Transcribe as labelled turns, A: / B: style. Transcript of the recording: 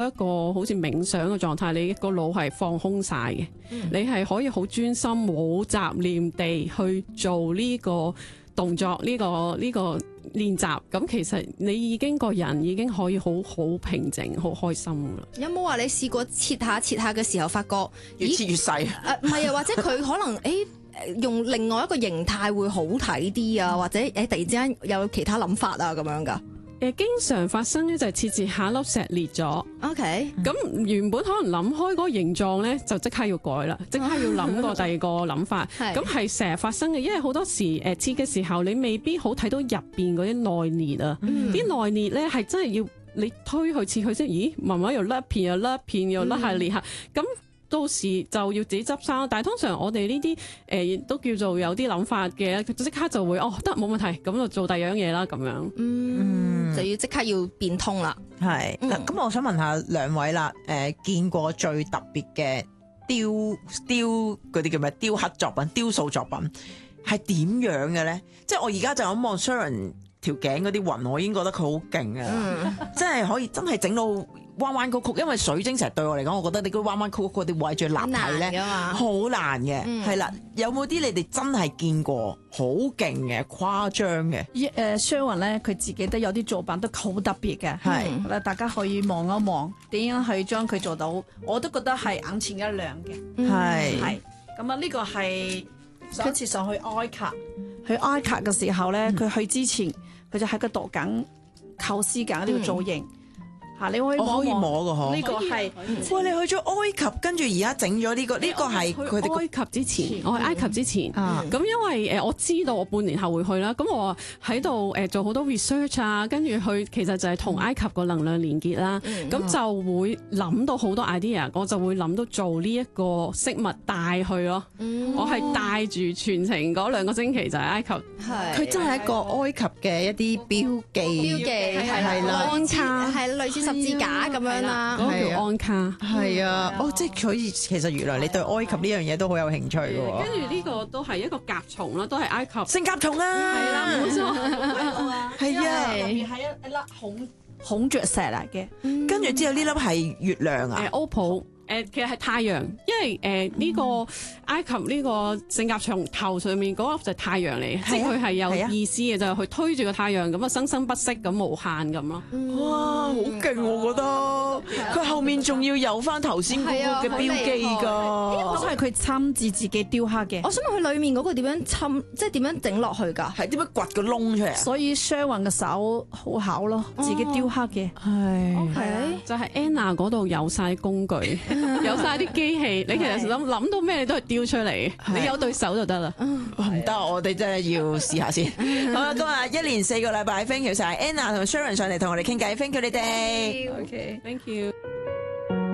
A: 一個好似冥想嘅狀態，你個腦係放空晒嘅，你係可以好專心冇雜念地去做呢個動作，呢個練習。咁其實你已經個人已經可以好平靜、好開心噶啦。
B: 有冇話你試過切下嘅時候，發覺
C: 越切越細？
B: 唔係啊，或者佢可能用另外一個形態會好睇啲啊，或者突然之間有其他諗法啊咁樣噶？
A: 經常發生咧就係切下粒石裂咗。
B: OK，
A: 咁原本可能諗開嗰個形狀咧，就即刻要改啦，即刻要諗過第二個諗法。咁係成日發生嘅，因為好多時切嘅時候，你未必好睇到入邊嗰啲內裂啊。啲內裂咧係真係要你推去切佢先，咦，慢慢又甩片又甩片又甩下裂下咁。到時就要自己執生，但係通常我哋呢啲都叫做有啲諗法嘅，佢即刻就會得冇問題，咁就做第二樣嘢啦咁樣。
B: 就要即刻要變通啦。
C: 係咁我想問下兩位啦，見過最特別嘅雕嗰啲叫咩？雕刻作品、雕塑作品係點樣嘅咧？即係我而家就咁望 Sharon 條頸嗰啲雲，我已經覺得佢好勁啊！即係可以真係整到彎彎曲曲，因為水晶成日對我嚟講，我覺得你嗰彎彎曲曲嗰啲位最立體咧，好難嘅。係啦，有冇啲你哋真係見過好勁嘅、誇張嘅
D: ？Sharon 咧，佢自己都有啲作品都好特別嘅，係大家可以望一望點樣去將佢做到，我都覺得係眼前一亮嘅。係咁啊！呢個係上一次上去埃及，去埃及嘅時候咧，佢去之前佢就喺度度緊構思緊呢個造型。你可以摸
C: 嘅嗬，
D: 呢個係
C: 喂，你去咗埃及，跟住而家整咗呢個係佢哋
A: 埃及之前，我去埃及之前，咁因為我知道我半年後會去啦，咁我喺度做好多 research 啊，跟住去其實就係同埃及個能量連結啦，咁就會諗到好多 idea，我就會諗到做呢一個飾物帶去咯，我係帶住全程嗰2個星期就係埃及，
C: 佢真係一個埃及嘅一啲標記
B: 係啦，安卡係類似十字架咁樣啦，
A: 嗰個叫安卡。
C: 係啊，即係佢其實原來你對埃及呢樣嘢都好有興趣嘅喎。
A: 跟住呢個都係一個甲蟲啦，都係埃及
C: 聖甲蟲啊，
A: 係啦，冇錯，
C: 係啊，
D: 入邊係一粒孔雀石嚟嘅，
C: 跟住之後呢粒係月亮啊
A: ，opal。其實係太陽，因為呢個埃及呢個聖甲蟲頭上面嗰粒就係太陽嚟，即係佢係有意思嘅，就係佢推住個太陽咁啊，生生不息咁無限咁咯。
C: 哇，好勁我覺得，佢後面仲要有翻頭先嗰個嘅標記㗎，
D: 因為佢親自自己雕刻嘅。
B: 我想問佢裡面嗰個點樣即係點樣整落去㗎？
C: 係點樣掘個窿出嚟？
D: 所以 Sharon 嘅手好巧咯，自己雕刻嘅。
A: 係，就係 Anna 嗰度有晒工具。有晒啲機器，你其實諗到咩你都係雕出嚟，你有對手就得啦。
C: 唔得，我哋真係要試下先。好啦，今日1連4個禮拜，thank you 晒 Anna 同 Sharon 上嚟同我哋傾偈，thank you 你哋。
A: OK，thank you。